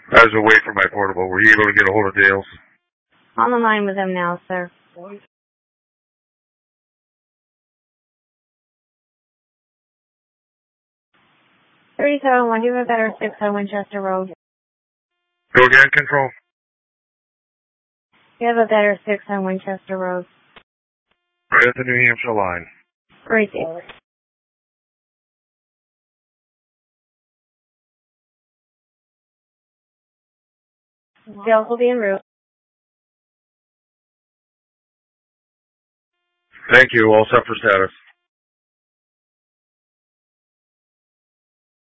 I was away from my portable. Were you able to get a hold of Dales? On the line with him now, sir. 37-1, do you have a better 6 on Winchester Road? Go again, Control. You have a better 6 on Winchester Road. Right at the New Hampshire line. Receive. Dales will be en route. Thank you. All set for status.